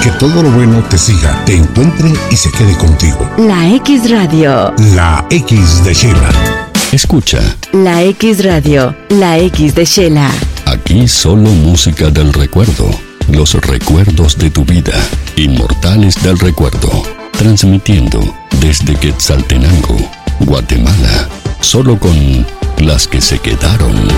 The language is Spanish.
Que todo lo bueno te siga, te encuentre y se quede contigo. La X Radio. La X de Shela. Escucha. La X Radio, la X de Shela. Aquí solo música del recuerdo. Los recuerdos de tu vida. Inmortales del recuerdo. Transmitiendo desde Quetzaltenango, Guatemala. Solo con las que se quedaron.